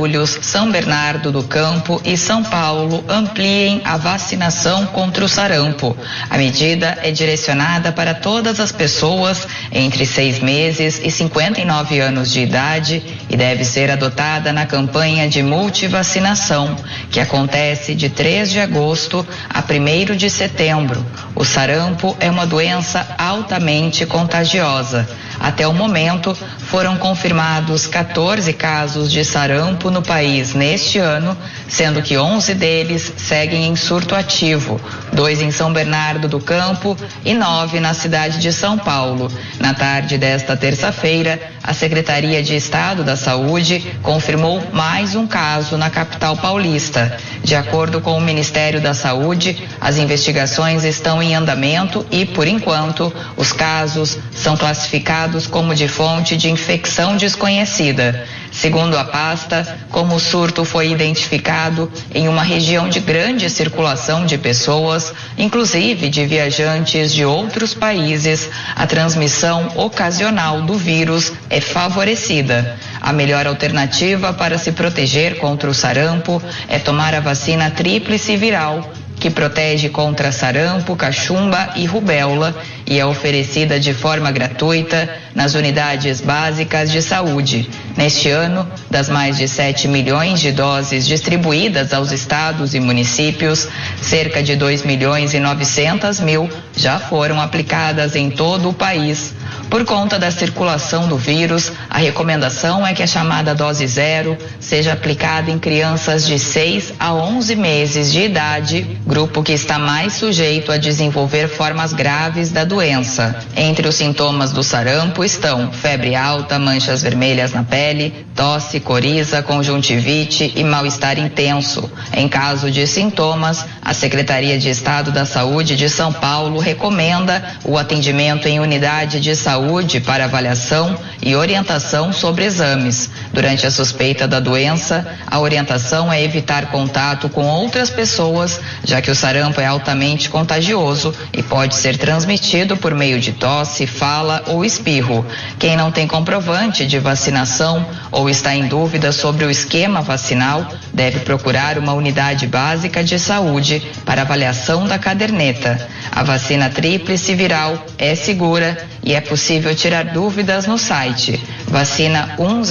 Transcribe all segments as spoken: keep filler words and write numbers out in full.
Guarulhos, São Bernardo do Campo e São Paulo ampliem a vacinação contra o sarampo. A medida é direcionada para todas as pessoas entre seis meses e cinquenta e nove anos de idade e deve ser adotada na campanha de multivacinação, que acontece de três de agosto a primeiro de setembro. O sarampo é uma doença altamente contagiosa. Até o momento, foram confirmados quatorze casos de sarampo no país neste ano, sendo que onze deles seguem em surto ativo, dois em São Bernardo do Campo e nove na cidade de São Paulo. Na tarde desta terça-feira, a Secretaria de Estado da Saúde confirmou mais um caso na capital paulista. De acordo com o Ministério da Saúde, as investigações estão em andamento e, por enquanto, os casos são classificados como de fonte de infecção desconhecida. Segundo a pasta, como o surto foi identificado em uma região de grande circulação de pessoas, inclusive de viajantes de outros países, a transmissão ocasional do vírus é favorecida. A melhor alternativa para se proteger contra o sarampo é tomar a vacina tríplice viral, que protege contra sarampo, cachumba e rubéola e é oferecida de forma gratuita nas unidades básicas de saúde. Neste ano, das mais de sete milhões de doses distribuídas aos estados e municípios, cerca de dois milhões e novecentos mil já foram aplicadas em todo o país. Por conta da circulação do vírus, a recomendação é que a chamada dose zero seja aplicada em crianças de seis a onze meses de idade, grupo que está mais sujeito a desenvolver formas graves da doença. Entre os sintomas do sarampo estão febre alta, manchas vermelhas na pele, tosse, coriza, conjuntivite e mal-estar intenso. Em caso de sintomas, a Secretaria de Estado da Saúde de São Paulo recomenda o atendimento em unidade de saúde para avaliação e orientação sobre exames. Durante a suspeita da doença, a orientação é evitar contato com outras pessoas, já que o sarampo é altamente contagioso e pode ser transmitido por meio de tosse, fala ou espirro. Quem não tem comprovante de vacinação ou está em dúvida sobre o esquema vacinal, deve procurar uma unidade básica de saúde para avaliação da caderneta. A vacina tríplice viral é segura e é possível tirar dúvidas no site vacina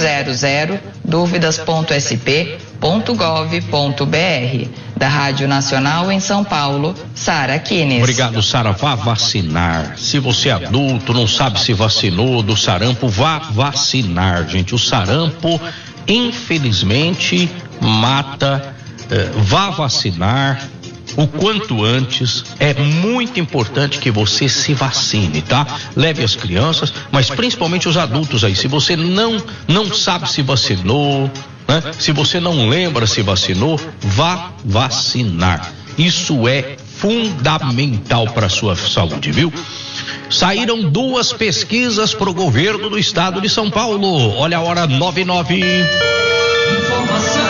cem dúvidas ponto s p ponto gov ponto b r. Da Rádio Nacional em São Paulo, Sara Kines. Obrigado, Sara. Vá vacinar. Se você é adulto, não sabe se vacinou do sarampo, vá vacinar, gente. O sarampo, infelizmente, mata. Eh, vá vacinar o quanto antes. É muito importante que você se vacine, tá? Leve as crianças, mas principalmente os adultos aí. Se você não não sabe se vacinou, né? Se você não lembra se vacinou, vá vacinar. Isso é fundamental para a sua saúde, viu? Saíram duas pesquisas para o governo do estado de São Paulo. Olha a hora, nove e nove. Informação,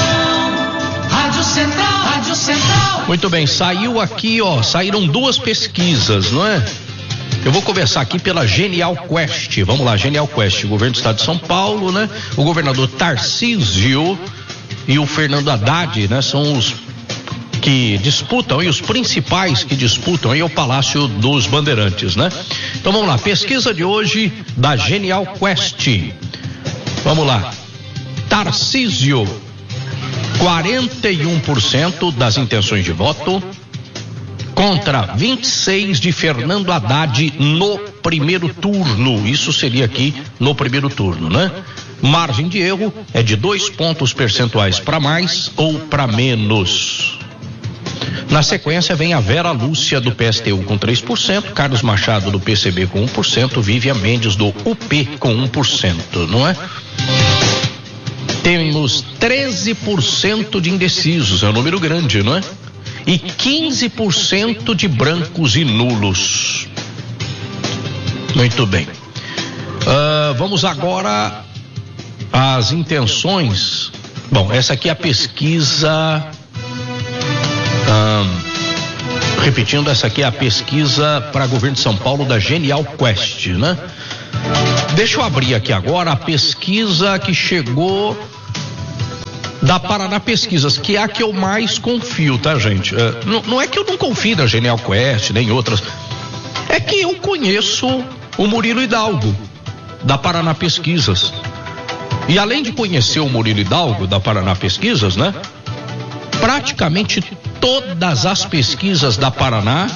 Rádio Central, Rádio Central. Muito bem, saiu aqui, ó, saíram duas pesquisas, não é? Eu vou começar aqui pela Genial Quest. Vamos lá, Genial Quest, o governo do estado de São Paulo, né? O governador Tarcísio e o Fernando Haddad, né? São os que disputam e os principais que disputam aí o Palácio dos Bandeirantes, né? Então vamos lá, pesquisa de hoje da Genial Quest. Vamos lá. Tarcísio, quarenta e um por cento das intenções de voto contra vinte e seis de Fernando Haddad no primeiro turno. Isso seria aqui no primeiro turno, né? Margem de erro é de dois pontos percentuais para mais ou para menos. Na sequência vem a Vera Lúcia do P S T U com três por cento, Carlos Machado do P C B com um por cento, Vivian Mendes do U P com um por cento, não é? Temos treze por cento de indecisos, é um número grande, não é? E quinze por cento de brancos e nulos. Muito bem. Uh, vamos agora às intenções. Bom, essa aqui é a pesquisa. Uh, repetindo, essa aqui é a pesquisa para governo de São Paulo da Genial Quest, né? Deixa eu abrir aqui agora a pesquisa que chegou da Paraná Pesquisas, que é a que eu mais confio, tá, gente? É, não, não é que eu não confio na Genial Quest, nem outras. É que eu conheço o Murilo Hidalgo, da Paraná Pesquisas. E além de conhecer o Murilo Hidalgo, da Paraná Pesquisas, né? Praticamente todas as pesquisas da Paraná,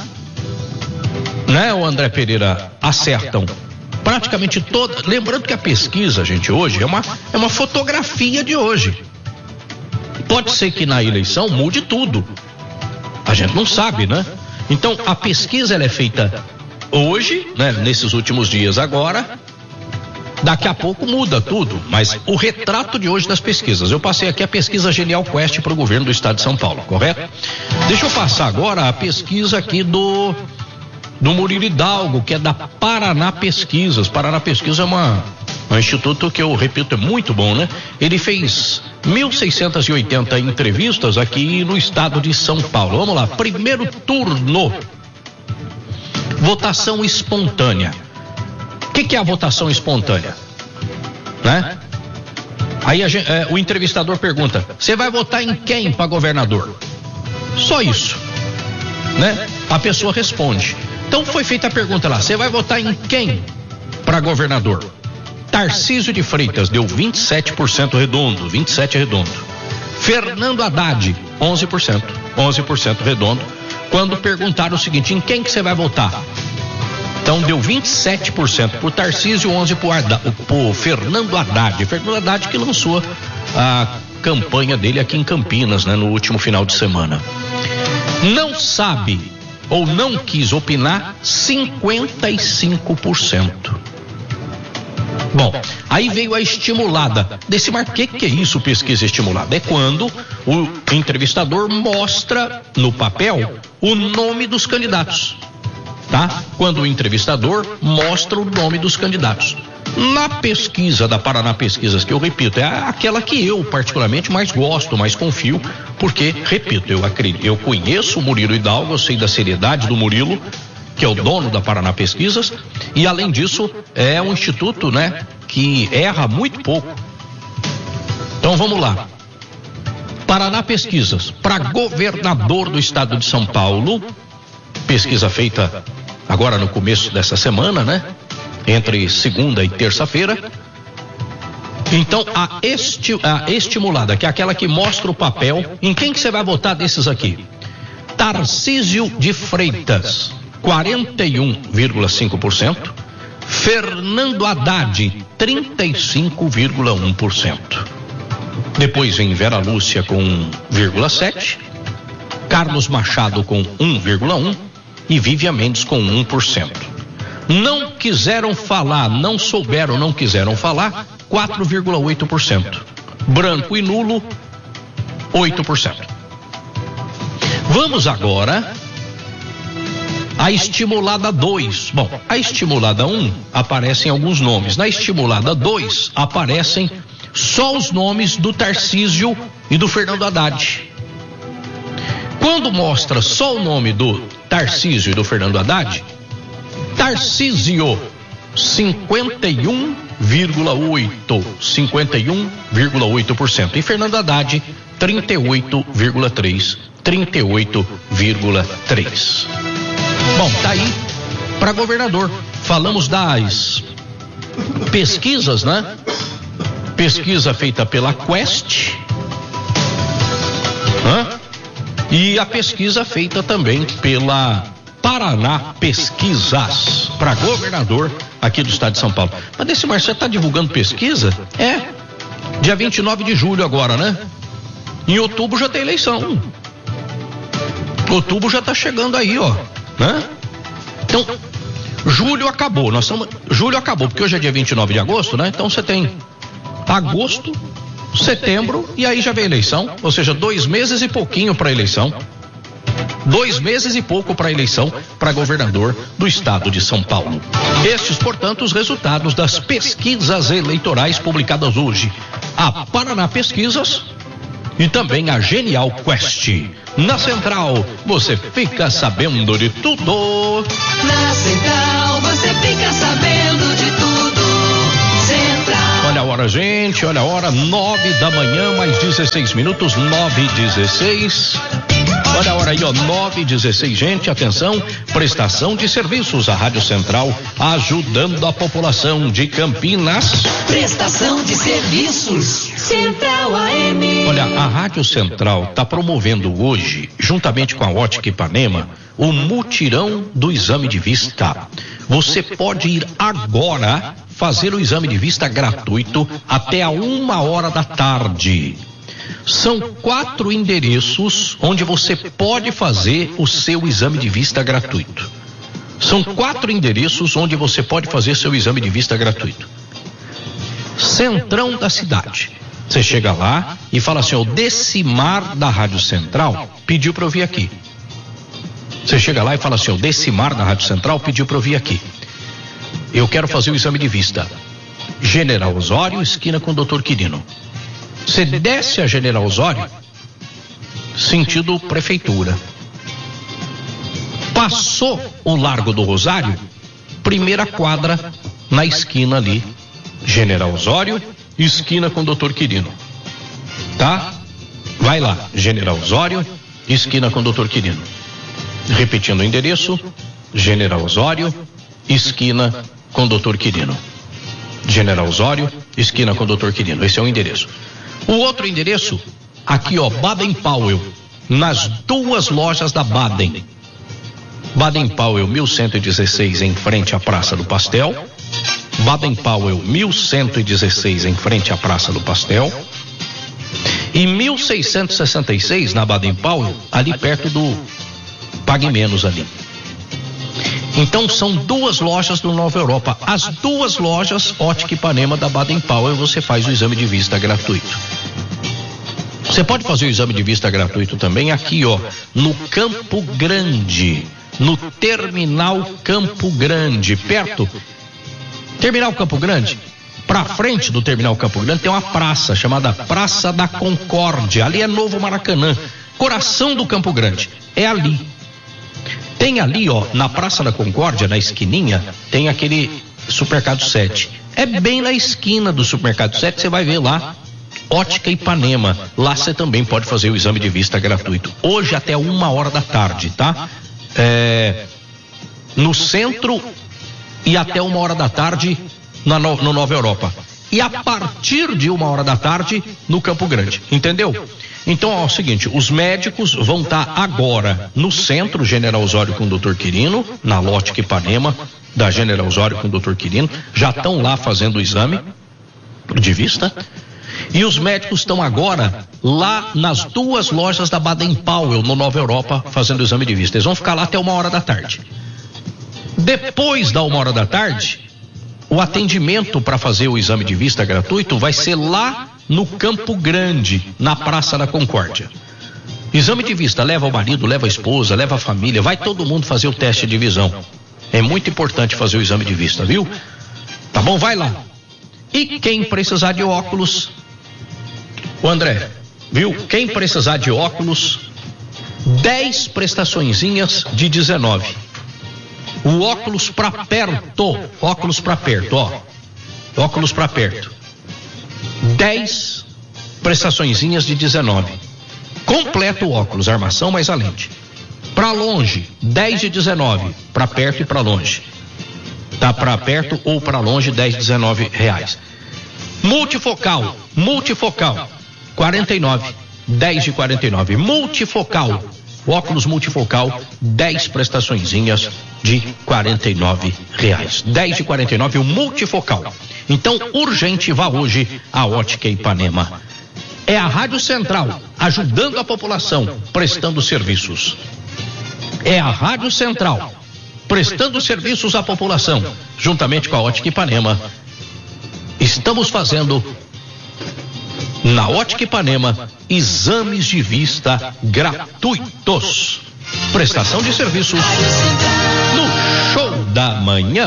né, o André Pereira, acertam. Praticamente todas. Lembrando que a pesquisa, gente, hoje é uma, é uma fotografia de hoje. Pode ser que na eleição mude tudo. A gente não sabe, né? Então, a pesquisa ela é feita hoje, né, nesses últimos dias agora. Daqui a pouco muda tudo, mas o retrato de hoje das pesquisas. Eu passei aqui a pesquisa Genial Quest para o governo do estado de São Paulo, correto? Deixa eu passar agora a pesquisa aqui do do Murilo Hidalgo, que é da Paraná Pesquisas. Paraná Pesquisas é uma, um instituto que eu repito, é muito bom, né? Ele fez mil seiscentas e oitenta entrevistas aqui no estado de São Paulo. Vamos lá, primeiro turno. Votação espontânea. O que, que é a votação espontânea? Né? Aí a gente, é, o entrevistador pergunta: você vai votar em quem para governador? Só isso, né? A pessoa responde. Então foi feita a pergunta lá: você vai votar em quem para governador? Tarcísio de Freitas deu vinte e sete por cento redondo, vinte e sete redondo. Fernando Haddad, onze por cento, onze por cento redondo. Quando perguntaram o seguinte: em quem que você vai votar? Então deu vinte e sete por cento por Tarcísio, onze por, por Fernando Haddad. Fernando Haddad que lançou a campanha dele aqui em Campinas, né, no último final de semana. Não sabe ou não quis opinar, cinquenta e cinco por cento. Bom, aí veio a estimulada. Decimar, o que, que é isso, pesquisa estimulada? É quando o entrevistador mostra no papel o nome dos candidatos. Tá? Quando o entrevistador mostra o nome dos candidatos. Na pesquisa da Paraná Pesquisas, que eu repito, é aquela que eu particularmente mais gosto, mais confio, porque, repito, eu acredito, eu conheço o Murilo Hidalgo, eu sei da seriedade do Murilo, que é o dono da Paraná Pesquisas, e além disso, é um instituto, né, que erra muito pouco. Então vamos lá. Paraná Pesquisas, para governador do estado de São Paulo, pesquisa feita agora no começo dessa semana, né? Entre segunda e terça-feira. Então, a, esti, a estimulada, que é aquela que mostra o papel, em quem que você vai votar desses aqui? Tarcísio de Freitas, quarenta e um vírgula cinco por cento. Fernando Haddad, trinta e cinco vírgula um por cento. Depois vem Vera Lúcia com um vírgula sete por cento. Carlos Machado com um vírgula um por cento. E Vivian Mendes com um por cento. Não quiseram falar, não souberam, não quiseram falar, quatro vírgula oito por cento. Branco e nulo, oito por cento. Vamos agora a estimulada dois. Bom, a estimulada um aparecem alguns nomes. Na estimulada dois aparecem só os nomes do Tarcísio e do Fernando Haddad. Quando mostra só o nome do Tarcísio e do Fernando Haddad, Tarcísio, cinquenta e um vírgula oito por cento, cinquenta e um vírgula oito por cento. E Fernando Haddad, trinta e oito vírgula três por cento, trinta e oito vírgula três por cento. Bom, tá aí para governador. Falamos das pesquisas, né? Pesquisa feita pela Quest. Hã? E a pesquisa feita também pela Paraná Pesquisas, para governador aqui do estado de São Paulo. Mas desse Marcelo tá divulgando pesquisa? É, dia vinte e nove de julho agora, né? Em outubro já tem eleição. Outubro já tá chegando aí, ó, né? Então, julho acabou, nós estamos, julho acabou, porque hoje é dia vinte e nove de agosto, né? Então você tem agosto, setembro e aí já vem a eleição, ou seja, dois meses e pouquinho para a eleição. Dois meses e pouco para a eleição para governador do estado de São Paulo. Estes, portanto, os resultados das pesquisas eleitorais publicadas hoje. A Paraná Pesquisas e também a Genial Quest. Na Central, você fica sabendo de tudo. Na Central, você fica sabendo de tudo. Central. Olha a hora. hora, gente, olha a hora, nove da manhã, mais dezesseis minutos, nove e dezesseis. Olha a hora aí, ó, nove e dezesseis, gente, atenção, prestação de serviços, a Rádio Central ajudando a população de Campinas. Prestação de serviços, Central A M. Olha, a Rádio Central está promovendo hoje, juntamente com a Ótica Ipanema, o mutirão do exame de vista. Você pode ir agora fazer o exame de vista gratuito até a uma hora da tarde. São quatro endereços onde você pode fazer o seu exame de vista gratuito. São quatro endereços onde você pode fazer seu exame de vista gratuito. Centrão da cidade. Você chega lá e fala assim, o Decimar da Rádio Central pediu para eu vir aqui. Você chega lá e fala assim, o Decimar da Rádio Central pediu para eu vir aqui. Eu quero fazer o exame de vista. General Osório, esquina com o doutor Quirino. Você desce a General Osório, sentido prefeitura. Passou o Largo do Rosário, primeira quadra na esquina ali. General Osório, esquina com o doutor Quirino. Tá? Vai lá, General Osório, esquina com o doutor Quirino. Repetindo o endereço, General Osório, esquina com o doutor Quirino. General Osório, esquina com o doutor Quirino. Esse é o endereço. O outro endereço, aqui ó, Baden Powell, nas duas lojas da Baden. Baden Powell, mil cento e dezesseis, em frente à Praça do Pastel. Baden Powell, mil cento e dezesseis, em frente à Praça do Pastel. E mil seiscentos e sessenta e seis, na Baden Powell, ali perto do Pague Menos ali. Então são duas lojas do Nova Europa. As duas lojas Ótica Ipanema da Baden Powell, você faz o exame de vista gratuito. Você pode fazer o exame de vista gratuito também aqui, ó, no Campo Grande, no Terminal Campo Grande, perto. Terminal Campo Grande, pra frente do Terminal Campo Grande tem uma praça chamada Praça da Concórdia. Ali é Novo Maracanã, coração do Campo Grande. É ali. Tem ali, ó, na Praça da Concórdia, na esquininha, tem aquele Supermercado sete. É bem na esquina do Supermercado sete, você vai ver lá, Ótica Ipanema. Lá você também pode fazer o exame de vista gratuito. Hoje até uma hora da tarde, tá? É, no centro e até uma hora da tarde na, no, no Nova Europa. E a partir de uma hora da tarde no Campo Grande, entendeu? Então, ó, é o seguinte, os médicos vão estar agora no centro, General Osório com o doutor Quirino, na Ótica Ipanema, da General Osório com o doutor Quirino, já estão lá fazendo o exame de vista. E os médicos estão agora lá nas duas lojas da Baden Powell, no Nova Europa, fazendo o exame de vista. Eles vão ficar lá até uma hora da tarde. Depois da uma hora da tarde, o atendimento para fazer o exame de vista gratuito vai ser lá no Campo Grande, na Praça da Concórdia. Exame de vista, leva o marido, leva a esposa, leva a família, vai todo mundo fazer o teste de visão. É muito importante fazer o exame de vista, viu? Tá bom, vai lá. E quem precisar de óculos, o André, viu? Quem precisar de óculos, dez prestaçõezinhas de dezenove. O óculos pra perto, óculos pra perto, ó. Óculos pra perto. dez prestaçõezinhas de dezenove. Completo o óculos, armação mais a lente. Pra longe, dez de dezenove. Pra perto e pra longe. Tá, pra perto ou pra longe, dez de dezenove reais. Multifocal, multifocal, quarenta e nove, dez de quarenta e nove. Multifocal, óculos multifocal, dez prestaçõezinhas de quarenta e nove reais. dez de quarenta e nove o multifocal. Então, urgente, vá hoje à Ótica Ipanema. É a Rádio Central, ajudando a população, prestando serviços. É a Rádio Central, prestando serviços à população, juntamente com a Ótica Ipanema. Estamos fazendo, na Ótica Ipanema, exames de vista gratuitos. Prestação de serviços no Show da Manhã.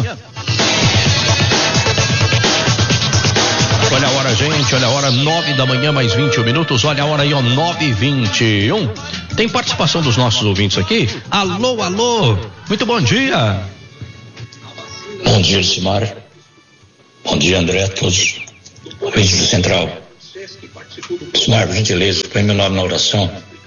Olha a hora, gente, olha a hora, nove da manhã, mais vinte e um minutos. Olha a hora aí, ó, nove e vinte e um. Tem participação dos nossos ouvintes aqui? Alô, alô, muito bom dia. Bom dia, Simar. Bom dia, André, a todos ouvinte do Central. Desmar, por gentileza, põe meu nome na oração.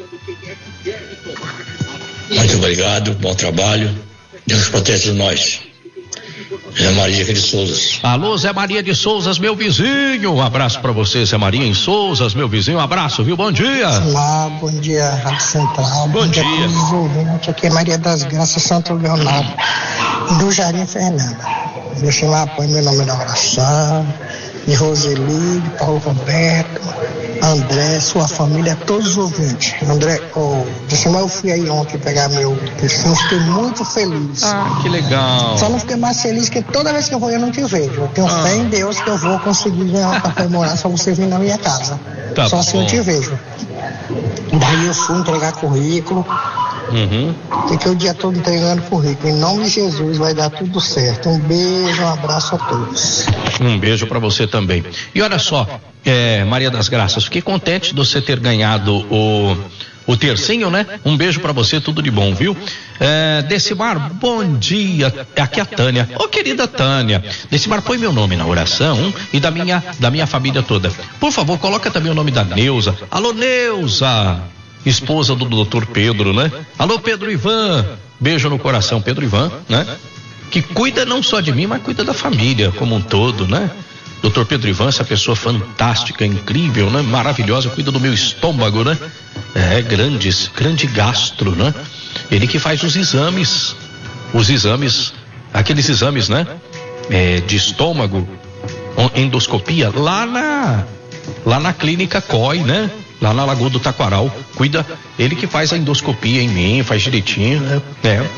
Muito obrigado, bom trabalho. Deus protege nós. Zé Maria de Souzas. Alô, Zé Maria de Souzas, meu vizinho. Um abraço pra você, Zé Maria em Souzas, meu vizinho. Um abraço, viu? Bom dia. Olá, bom dia, Rádio Central. Bom, bom dia. dia. Todos os ouvintes. Aqui é Maria das Graças, Santo Leonardo, do Jardim Fernanda. Deixa lá, põe meu nome na oração. De Roseli, de Paulo Roberto, André, sua família, todos os ouvintes. André, oh, deixa lá, eu fui aí ontem pegar meu testemunho, fiquei muito feliz. Ah, que legal. Só não fiquei mais feliz que toda vez que eu vou eu não te vejo. Eu tenho ah. fé em Deus que eu vou conseguir ganhar um café morar, só você vir na minha casa. Tá só assim bom. eu te vejo. Daí eu fui entregar currículo. Uhum. Fiquei o dia todo entregando currículo. Em nome de Jesus vai dar tudo certo. Um beijo, um abraço a todos. Um beijo pra você também. E olha só, é, Maria das Graças, fiquei contente de você ter ganhado o o tercinho, né? Um beijo pra você, tudo de bom, viu? É, Decimar, bom dia. Aqui é a Tânia. Ô, querida Tânia, Decimar, põe meu nome na oração e da minha, da minha família toda. Por favor, coloca também o nome da Neuza. Alô, Neuza, esposa do doutor Pedro, né? Alô, Pedro Ivan, beijo no coração, Pedro Ivan, né? Que cuida não só de mim, mas cuida da família como um todo, né? doutor Pedro Ivan, essa pessoa fantástica, incrível, né? Maravilhosa, cuida do meu estômago, né? É, grandes, grande gastro, né? Ele que faz os exames, os exames, aqueles exames, né? É, de estômago, endoscopia, lá na, lá na clínica C O I, né? Lá na Lagoa do Taquaral, cuida, ele que faz a endoscopia em mim, faz direitinho, né? É.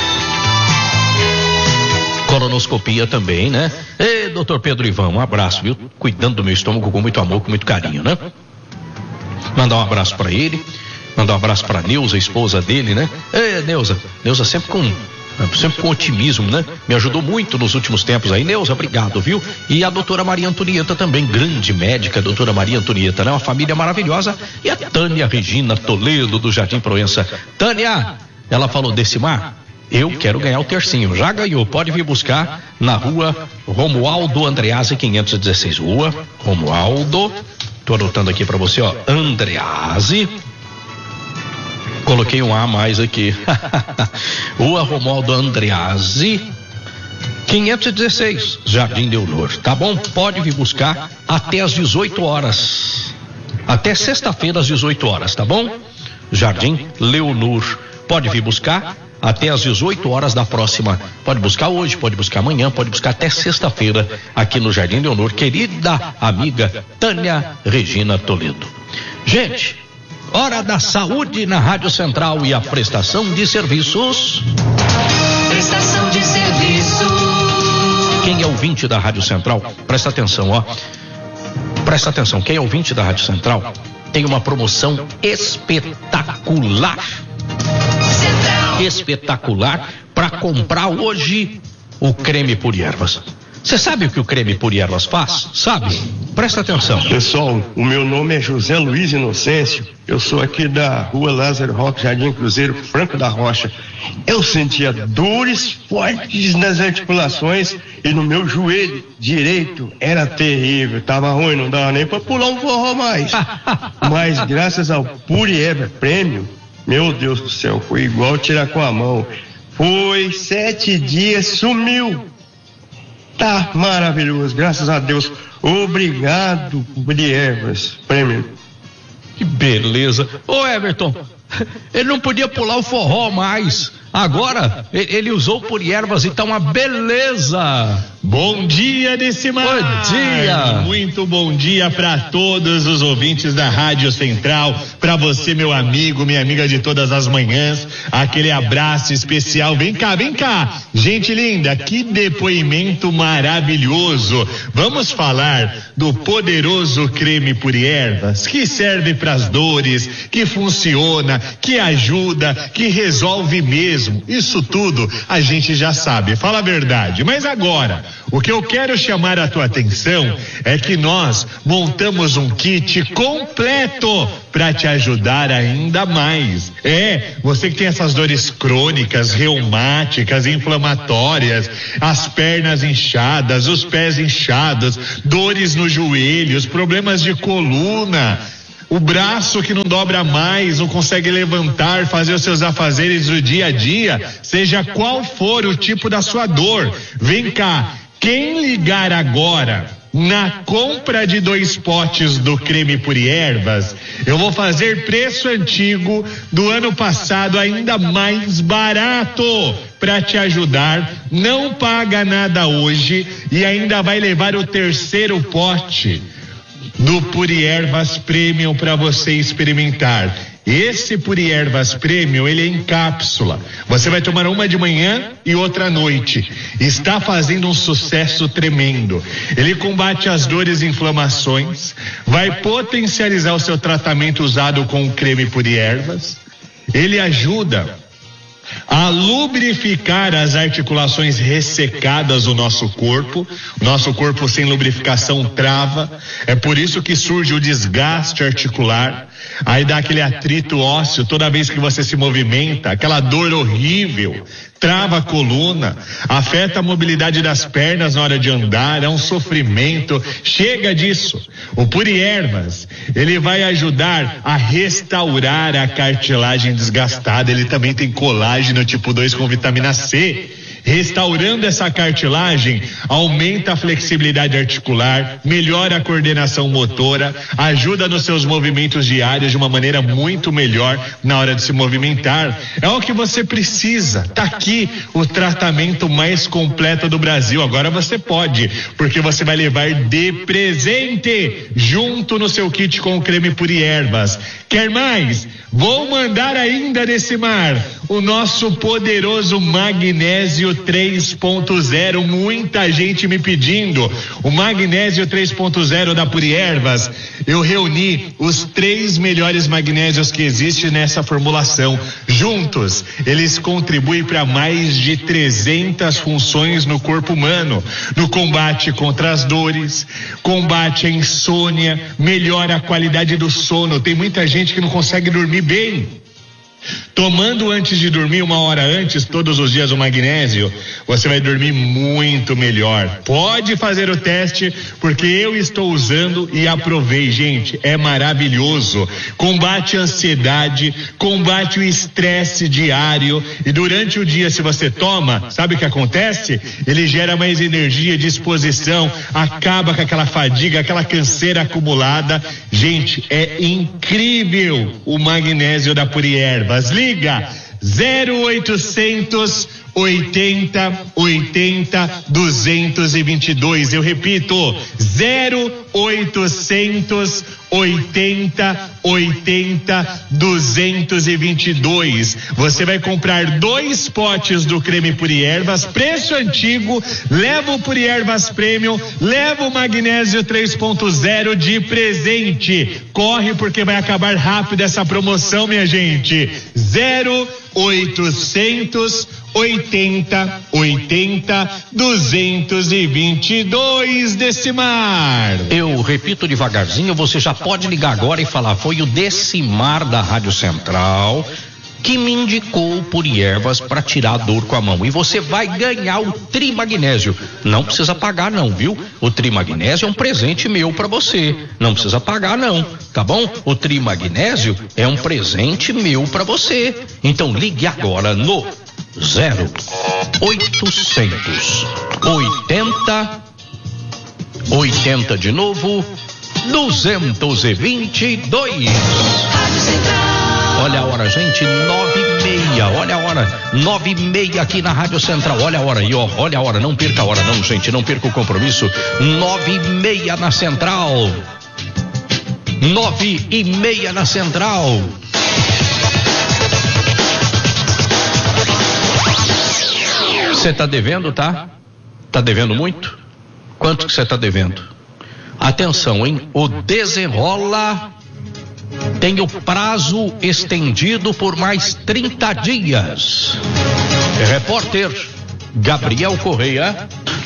Colonoscopia também, né? Ei, doutor Pedro Ivan, um abraço, viu? Cuidando do meu estômago com muito amor, com muito carinho, né? Mandar um abraço pra ele, mandar um abraço pra Neuza, a esposa dele, né? Ei, Neuza, Neuza sempre com, sempre com otimismo, né? Me ajudou muito nos últimos tempos aí, Neuza, obrigado, viu? E a doutora Maria Antonieta também, grande médica, doutora Maria Antonieta, né? Uma família maravilhosa. E a Tânia Regina Toledo, do Jardim Proença. Tânia, ela falou, Decimar, eu quero ganhar o tercinho, já ganhou, pode vir buscar na rua Romualdo Andreazzi quinhentos e dezesseis, rua Romualdo, tô anotando aqui pra você, ó, Andreazzi, coloquei um A a mais aqui, rua Romualdo Andreazzi quinhentos e dezesseis, Jardim Leonor, tá bom? Pode vir buscar até às dezoito horas, até sexta-feira às dezoito horas, tá bom? Jardim Leonor, pode vir buscar até às dezoito horas da próxima, pode buscar hoje, pode buscar amanhã, pode buscar até sexta-feira aqui no Jardim Leonor, querida amiga Tânia Regina Toledo. Gente, hora da saúde na Rádio Central e a prestação de serviços. Prestação de serviço. Quem é ouvinte da Rádio Central, presta atenção, ó. Presta atenção, quem é ouvinte da Rádio Central tem uma promoção espetacular. Espetacular para comprar hoje o creme por ervas. Você sabe o que o creme por ervas faz? Sabe? Presta atenção. Pessoal, o meu nome é José Luiz Inocêncio. Eu sou aqui da rua Lázaro Roque, Jardim Cruzeiro, Franco da Rocha. Eu sentia dores fortes nas articulações e no meu joelho direito era terrível. Tava ruim, não dava nem para pular um forró mais. Mas graças ao Pure Erva Premium, meu Deus do céu, foi igual tirar com a mão. Foi sete dias, sumiu. Tá maravilhoso, graças a Deus. Obrigado, Pure Ervas Premium. Que beleza. Ô Everton, ele não podia pular o forró mais. Agora, ele usou por ervas e tá uma beleza. Bom dia, Decimar. Bom dia. Muito bom dia para todos os ouvintes da Rádio Central, para você, meu amigo, minha amiga de todas as manhãs, aquele abraço especial. Vem cá, vem cá. Gente linda, que depoimento maravilhoso. Vamos falar do poderoso creme por ervas, que serve para as dores, que funciona, que ajuda, que resolve mesmo. Isso tudo a gente já sabe, fala a verdade. Mas agora, O que eu quero chamar a tua atenção é que nós montamos um kit completo para te ajudar ainda mais. É, você que tem essas dores crônicas, reumáticas, inflamatórias, as pernas inchadas, os pés inchados, dores nos joelhos, problemas de coluna, o braço que não dobra mais, não consegue levantar, fazer os seus afazeres do dia a dia, seja qual for o tipo da sua dor, vem cá, quem ligar agora na compra de dois potes do creme Puriervas, eu vou fazer preço antigo do ano passado ainda mais barato para te ajudar, não paga nada hoje e ainda vai levar o terceiro pote do Puriervas Premium para você experimentar. Esse Puriervas Premium, ele é em cápsula. Você vai tomar uma de manhã e outra à noite. Está fazendo um sucesso tremendo. Ele combate as dores e inflamações, vai potencializar o seu tratamento usado com o creme Puriervas. Ele ajuda a lubrificar as articulações ressecadas do nosso corpo. Nosso corpo sem lubrificação trava, é por isso que surge o desgaste articular, aí dá aquele atrito ósseo toda vez que você se movimenta, aquela dor horrível, trava a coluna, afeta a mobilidade das pernas na hora de andar, é um sofrimento. Chega disso. O Puriervas, ele vai ajudar a restaurar a cartilagem desgastada. Ele também tem colágeno tipo dois com vitamina C. Restaurando essa cartilagem, aumenta a flexibilidade articular, melhora a coordenação motora, ajuda nos seus movimentos diários de uma maneira muito melhor na hora de se movimentar. É o que você precisa. Tá aqui o tratamento mais completo do Brasil. Agora você pode, porque você vai levar de presente junto no seu kit com o creme Puriervas. Quer mais? Vou mandar ainda nesse mar o nosso poderoso magnésio três ponto zero, muita gente me pedindo. O magnésio três ponto zero da Puriervas, eu reuni os três melhores magnésios que existem nessa formulação. Juntos, eles contribuem para mais de trezentas funções no corpo humano, no combate contra as dores, combate a insônia, melhora a qualidade do sono. Tem muita gente que não consegue dormir bem. Tomando antes de dormir, uma hora antes, todos os dias o magnésio, você vai dormir muito melhor. Pode fazer o teste, porque eu estou usando e aprovei, gente, é maravilhoso. Combate a ansiedade, combate o estresse diário, e durante o dia, se você toma, sabe o que acontece? Ele gera mais energia, disposição, acaba com aquela fadiga, aquela canseira acumulada. Gente, é incrível o magnésio da Puriervas. Liga zero oitocentos oitenta oitenta duzentos e vinte e dois. Eu repito, zero oitocentos oitenta oitenta duzentos e vinte e dois. Você vai comprar dois potes do creme Puriervas, preço antigo, leva o Puriervas Premium, leva o magnésio três ponto zero de presente. Corre, porque vai acabar rápido essa promoção, minha gente. zero oitocentos oitenta oitenta duzentos e vinte e dois Decimar. Eu repito devagarzinho, você já pode ligar agora e falar: foi o Decimar da Rádio Central que me indicou o Puriervas para tirar a dor com a mão. E você vai ganhar o Trimagnésio. Não precisa pagar não, viu? O Trimagnésio é um presente meu para você. Não precisa pagar não, tá bom? O Trimagnésio é um presente meu para você. Então ligue agora no zero oitocentos oitenta oitenta de novo duzentos e vinte e dois. Olha a hora, gente, nove e meia. Olha a hora, nove e meia aqui na Rádio Central. Olha a hora aí, ó. Olha a hora, não perca a hora, não, gente. Não perca o compromisso. Nove e meia na Central. Nove e meia na Central. Você tá devendo, tá? Tá devendo muito? Quanto que você tá devendo? Atenção, hein? O Desenrola tem o prazo estendido por mais trinta dias. Repórter Gabriel Correia.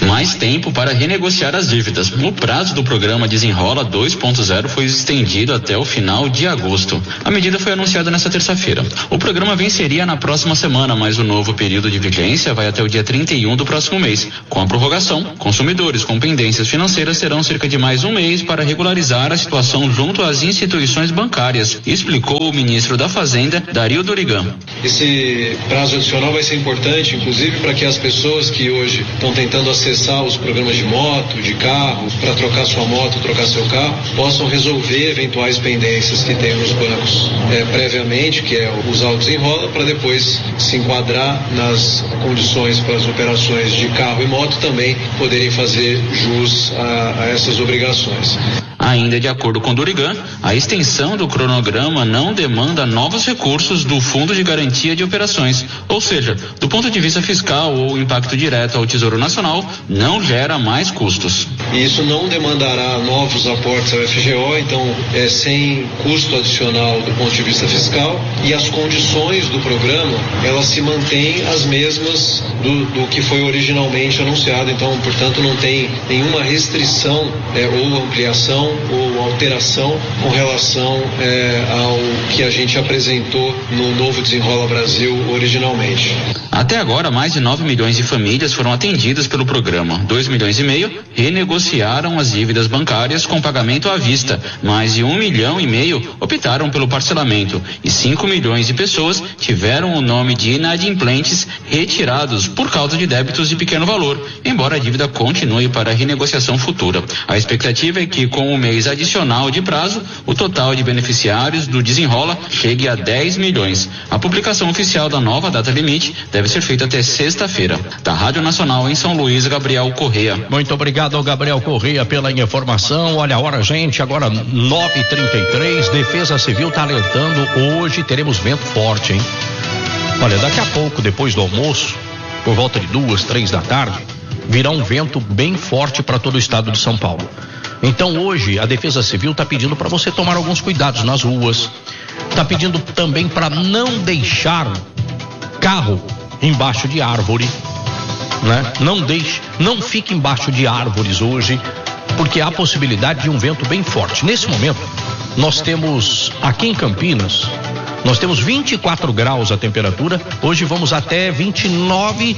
mais tempo para renegociar as dívidas. O prazo do programa Desenrola dois ponto zero foi estendido até o final de agosto. A medida foi anunciada nesta terça-feira. O programa venceria na próxima semana, mas o novo período de vigência vai até o dia trinta e um do próximo mês. Com a prorrogação, consumidores com pendências financeiras terão cerca de mais um mês para regularizar a situação junto às instituições bancárias, explicou o ministro da Fazenda, Dario Dorigan. Esse prazo adicional vai ser importante, inclusive para que as pessoas que hoje estão tentando acessar os programas de moto, de carro, para trocar sua moto, trocar seu carro, possam resolver eventuais pendências que tem nos bancos é, previamente, que é usar o Desenrola, para depois se enquadrar nas condições para as operações de carro e moto também poderem fazer jus a, a essas obrigações. Ainda de acordo com Dorigan, a extensão do cronograma não demanda novos recursos do Fundo de Garantia de Operações, ou seja, do ponto de vista fiscal ou impacto direto ao Tesouro Nacional, não gera mais custos. E isso não demandará novos aportes ao F G O, então é sem custo adicional do ponto de vista fiscal, e as condições do programa, elas se mantêm as mesmas do, do que foi originalmente anunciado, então, portanto, não tem nenhuma restrição é, ou ampliação ou alteração com relação é, ao que a gente apresentou no novo Desenrola Brasil originalmente. Até agora, mais de nove milhões de famílias foram atendidas pelo programa. dois milhões e meio renegociaram as dívidas bancárias com pagamento à vista. Mais de um milhão e meio optaram pelo parcelamento. E cinco milhões de pessoas tiveram o nome de inadimplentes retirados por causa de débitos de pequeno valor, embora a dívida continue para renegociação futura. A expectativa é que, com o mês adicional de prazo, o total de beneficiários do Desenrola chegue a dez milhões. A publicação oficial da nova data limite deve ser feita até sexta-feira. Da Rádio Nacional em São Luís, Gabriel Correia. Muito obrigado ao Gabriel Correia pela informação. Olha a hora, gente, agora nove e trinta e três, Defesa Civil está alertando, hoje teremos vento forte, hein? Olha, daqui a pouco, depois do almoço, por volta de duas, três da tarde, virá um vento bem forte para todo o estado de São Paulo. Então hoje a Defesa Civil está pedindo para você tomar alguns cuidados nas ruas, está pedindo também para não deixar carro embaixo de árvore, né? Não deixe, não fique embaixo de árvores hoje, porque há possibilidade de um vento bem forte. Nesse momento, nós temos aqui em Campinas, nós temos vinte e quatro graus a temperatura, hoje vamos até vinte e nove,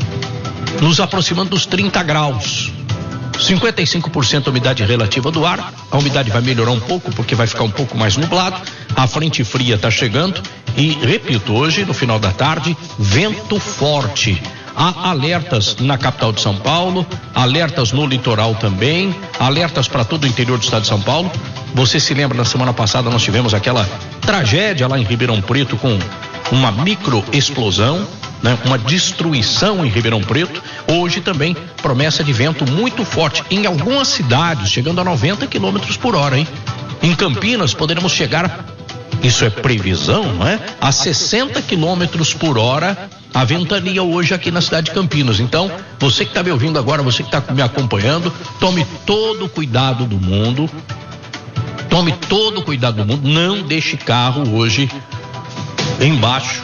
nos aproximando dos trinta graus. cinquenta e cinco por cento umidade relativa do ar, a umidade vai melhorar um pouco porque vai ficar um pouco mais nublado, a frente fria está chegando e, repito, hoje no final da tarde, vento forte. Há alertas na capital de São Paulo, alertas no litoral também, alertas para todo o interior do estado de São Paulo. Você se lembra, na semana passada nós tivemos aquela tragédia lá em Ribeirão Preto com uma microexplosão, né? Uma destruição em Ribeirão Preto. Hoje também promessa de vento muito forte em algumas cidades, chegando a noventa quilômetros por hora, hein? Em Campinas poderemos chegar, isso é previsão, não é? A sessenta quilômetros por hora a ventania hoje aqui na cidade de Campinas. Então, você que está me ouvindo agora, você que está me acompanhando, tome todo o cuidado do mundo, tome todo o cuidado do mundo, não deixe carro hoje embaixo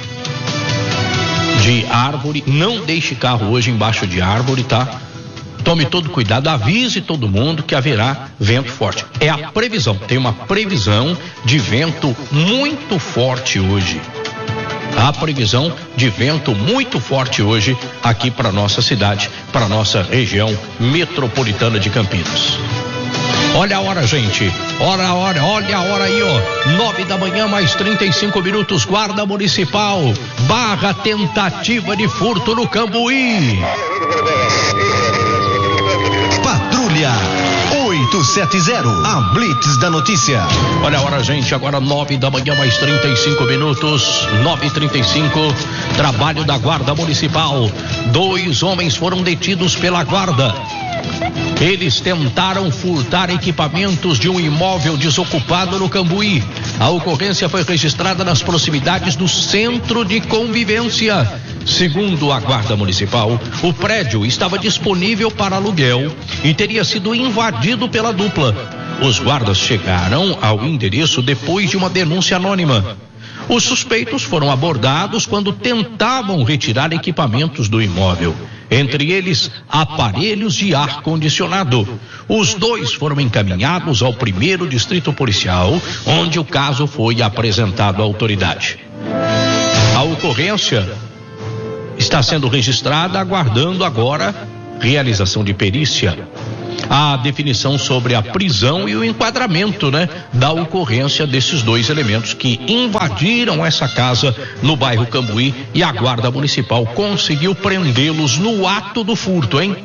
de árvore, não deixe carro hoje embaixo de árvore, tá? Tome todo cuidado, avise todo mundo que haverá vento forte. É a previsão, tem uma previsão de vento muito forte hoje. A previsão de vento muito forte hoje aqui para nossa cidade, para nossa região metropolitana de Campinas. Olha a hora, gente. Olha a hora, olha a hora aí, ó. Nove da manhã, mais trinta e cinco minutos. Guarda Municipal. Barra tentativa de furto no Cambuí. Patrulha oito sete zero. A Blitz da Notícia. Olha a hora, gente. Agora nove da manhã, mais trinta e cinco minutos. Nove e trinta e cinco. Trabalho da Guarda Municipal. Dois homens foram detidos pela Guarda. Eles tentaram furtar equipamentos de um imóvel desocupado no Cambuí. A ocorrência foi registrada nas proximidades do Centro de Convivência. Segundo a Guarda Municipal, o prédio estava disponível para aluguel e teria sido invadido pela dupla. Os guardas chegaram ao endereço depois de uma denúncia anônima. Os suspeitos foram abordados quando tentavam retirar equipamentos do imóvel. entre eles aparelhos de ar-condicionado. Os dois foram encaminhados ao primeiro distrito policial, onde o caso foi apresentado à autoridade. A ocorrência está sendo registrada, aguardando agora realização de perícia. A definição sobre a prisão e o enquadramento, né, da ocorrência desses dois elementos que invadiram essa casa no bairro Cambuí, e a Guarda Municipal conseguiu prendê-los no ato do furto, hein?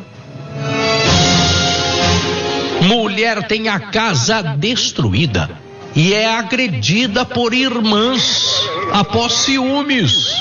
Mulher tem a casa destruída e é agredida por irmãs após ciúmes.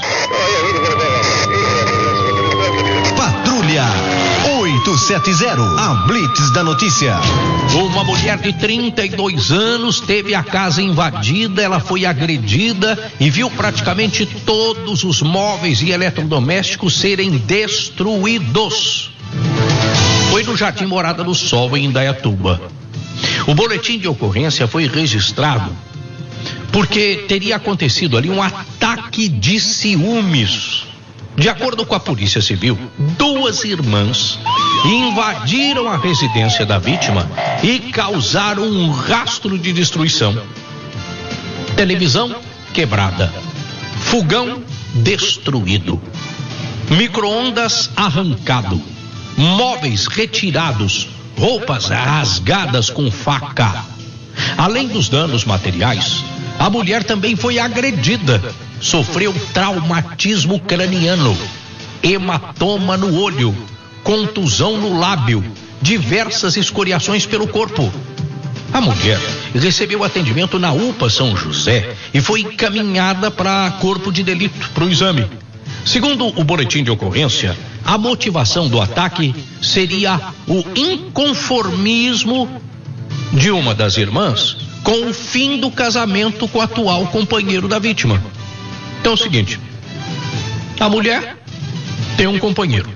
Patrulha oito sete zero, a Blitz da notícia. Uma mulher de trinta e dois anos teve a casa invadida, ela foi agredida e viu praticamente todos os móveis e eletrodomésticos serem destruídos. Foi no Jardim Morada do Sol, em Indaiatuba. O boletim de ocorrência foi registrado porque teria acontecido ali um ataque de ciúmes. De acordo com a Polícia Civil, duas irmãs invadiram a residência da vítima e causaram um rastro de destruição. Televisão quebrada, fogão destruído, micro-ondas arrancado, móveis retirados, roupas rasgadas com faca. Além dos danos materiais, a mulher também foi agredida. Sofreu traumatismo craniano, hematoma no olho, contusão no lábio, diversas escoriações pelo corpo. A mulher recebeu atendimento na U P A São José e foi encaminhada para corpo de delito, para o exame. Segundo o boletim de ocorrência, a motivação do ataque seria o inconformismo de uma das irmãs com o fim do casamento com o atual companheiro da vítima. Então é o seguinte, a mulher tem um companheiro,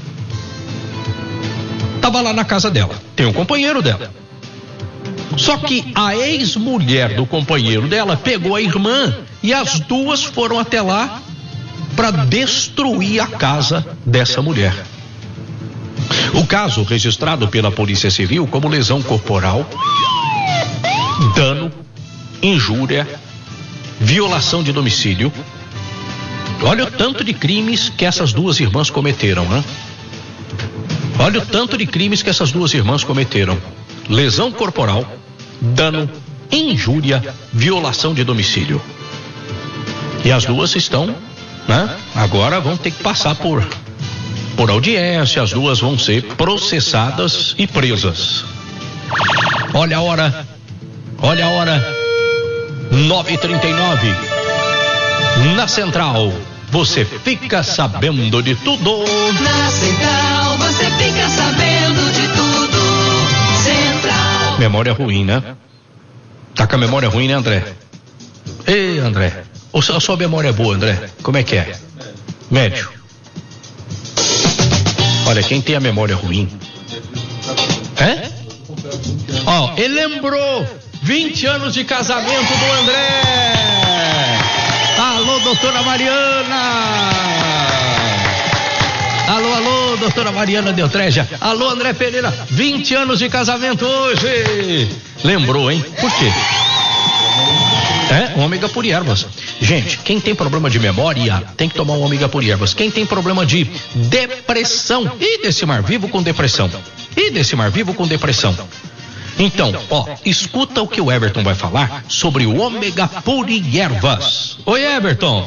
estava lá na casa dela, tem um companheiro dela, só que a ex-mulher do companheiro dela pegou a irmã e as duas foram até lá para destruir a casa dessa mulher. O caso registrado pela Polícia Civil como lesão corporal, dano, injúria, violação de domicílio. Olha o tanto de crimes que essas duas irmãs cometeram, né? Olha o tanto de crimes que essas duas irmãs cometeram: lesão corporal, dano, injúria, violação de domicílio. E as duas estão, né? Agora vão ter que passar por por audiência, as duas vão ser processadas e presas. Olha a hora, olha a hora, nove e trinta e nove. Na Central, você fica sabendo de tudo. Na Central, você fica sabendo de tudo. Central. Memória ruim, né? Tá com a memória ruim, né, André? Ei, André. Ou a sua memória é boa, André? Como é que é? Médio. Olha, quem tem a memória ruim. É? Ó, oh, ele lembrou vinte anos de casamento do André. Alô, doutora Mariana. Alô, alô, doutora Mariana Deltrégia. Alô, André Pereira. vinte anos de casamento hoje. Lembrou, hein? Por quê? É, ômega por ervas. Gente, quem tem problema de memória tem que tomar um ômega por ervas. Quem tem problema de depressão, e desse mar vivo com depressão, e desse mar vivo com depressão. Então, ó, escuta o que o Everton vai falar sobre o ômega por ervas. Oi, Everton.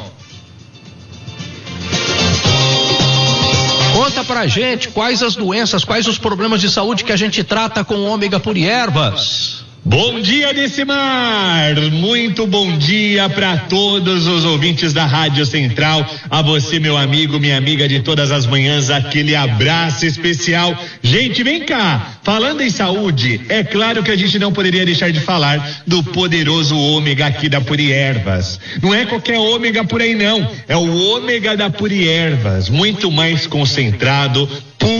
Conta pra gente quais as doenças, quais os problemas de saúde que a gente trata com o ômega por ervas. Bom dia, Decimar! Muito bom dia para todos os ouvintes da Rádio Central. A você, meu amigo, minha amiga de todas as manhãs, aquele abraço especial. Gente, vem cá! Falando em saúde, é claro que a gente não poderia deixar de falar do poderoso ômega aqui da Puri Ervas. Não é qualquer ômega por aí, não. É o ômega da Puri Ervas. Muito mais concentrado, puro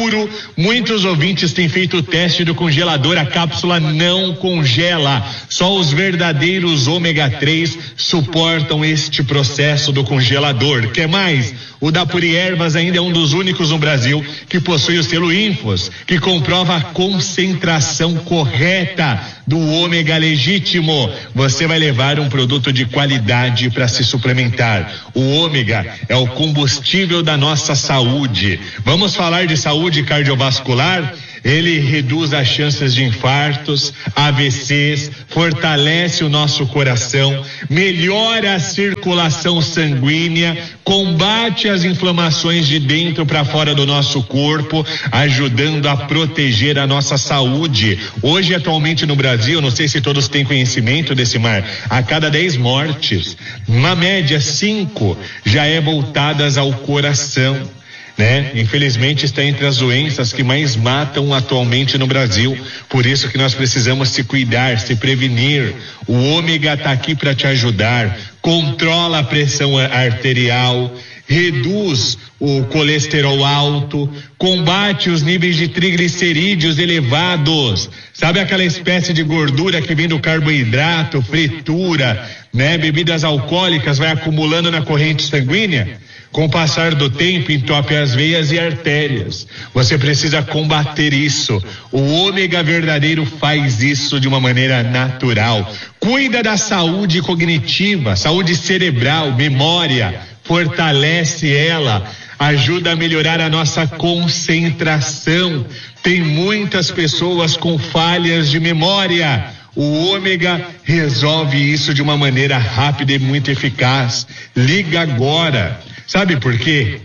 puro. Muitos ouvintes têm feito o teste do congelador, a cápsula não congela. Só os verdadeiros ômega três suportam este processo do congelador. Quer mais? O da Puri Ervas ainda é um dos únicos no Brasil que possui o selo Infos, que comprova a concentração correta do ômega legítimo. Você vai levar um produto de qualidade para se suplementar. O ômega é o combustível da nossa saúde. Vamos falar de saúde cardiovascular? Ele reduz as chances de infartos, A V Cs, fortalece o nosso coração, melhora a circulação sanguínea, combate as inflamações de dentro para fora do nosso corpo, ajudando a proteger a nossa saúde. Hoje, atualmente no Brasil, não sei se todos têm conhecimento desse mar, a cada dez mortes, uma média cinco já é voltadas ao coração. Né? Infelizmente está entre as doenças que mais matam atualmente no Brasil. Por isso que nós precisamos se cuidar, se prevenir. O ômega está aqui para te ajudar. Controla a pressão arterial, reduz o colesterol alto, combate os níveis de triglicerídeos elevados. Sabe aquela espécie de gordura que vem do carboidrato, fritura, né? Bebidas alcoólicas, vai acumulando na corrente sanguínea? Com o passar do tempo, entope as veias e artérias. Você precisa combater isso. O ômega verdadeiro faz isso de uma maneira natural. Cuida da saúde cognitiva, saúde cerebral, memória, fortalece ela, ajuda a melhorar a nossa concentração. Tem muitas pessoas com falhas de memória. O ômega resolve isso de uma maneira rápida e muito eficaz. Liga agora. Sabe por quê?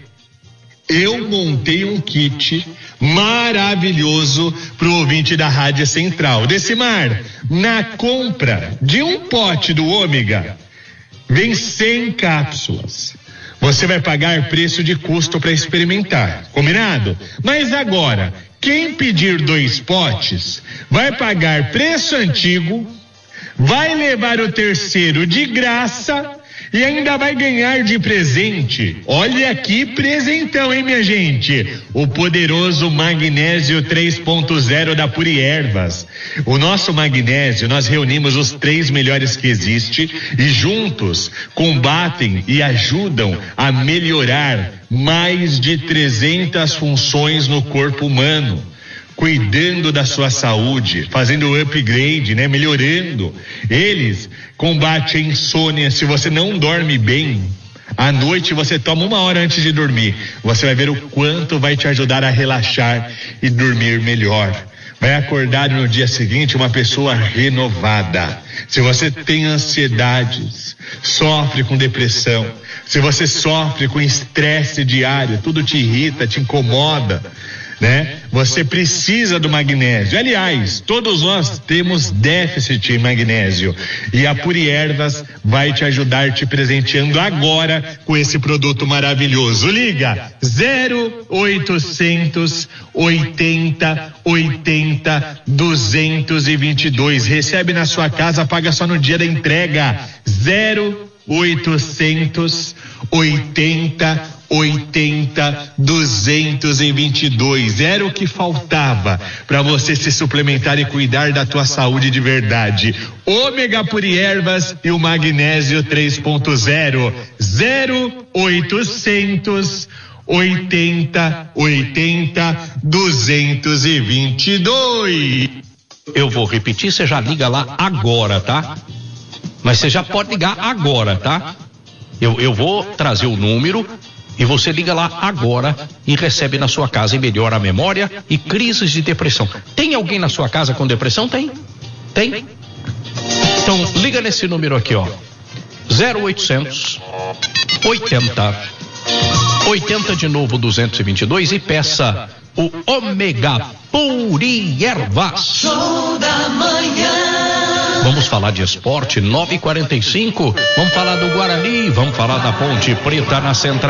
Eu montei um kit maravilhoso pro ouvinte da Rádio Central. Decimar, na compra de um pote do ômega, vem cem cápsulas. Você vai pagar preço de custo para experimentar, combinado? Mas agora, quem pedir dois potes vai pagar preço antigo, vai levar o terceiro de graça e ainda vai ganhar de presente. Olha aqui, presentão, hein, minha gente? O poderoso magnésio três ponto zero da Puri Ervas. O nosso magnésio, nós reunimos os três melhores que existe e juntos combatem e ajudam a melhorar mais de trezentas funções no corpo humano. Cuidando da sua saúde, fazendo o upgrade, né? Melhorando. Eles combatem a insônia. Se você não dorme bem, à noite você toma uma hora antes de dormir. Você vai ver o quanto vai te ajudar a relaxar e dormir melhor. Vai acordar no dia seguinte uma pessoa renovada. Se você tem ansiedades, sofre com depressão, se você sofre com estresse diário, tudo te irrita, te incomoda, né? Você precisa do magnésio. Aliás, todos nós temos déficit em magnésio e a Puri Ervas vai te ajudar te presenteando agora com esse produto maravilhoso. Liga zero oitocentos oitenta oitenta duzentos e vinte e dois. Recebe na sua casa, paga só no dia da entrega. zero oitocentos oitenta oitenta duzentos e vinte e dois. Era o que faltava para você se suplementar e cuidar da tua saúde de verdade. Ômega Puri Ervas e o magnésio três ponto zero. zero oitocentos oitenta oitenta duzentos e vinte e dois. Eu vou repetir, você já liga lá agora, tá? Mas você já pode ligar agora, tá? Eu, eu vou trazer o número e você liga lá agora e recebe na sua casa e melhora a memória e crises de depressão. Tem alguém na sua casa com depressão? Tem? Tem? Então liga nesse número aqui, ó. zero oitocentos oitenta oitenta de novo duzentos e vinte e dois e peça o Ômega Puri Ervas. Show da manhã. Vamos falar de esporte, nove e quarenta e cinco. Vamos falar do Guarani, vamos falar da Ponte Preta na Central.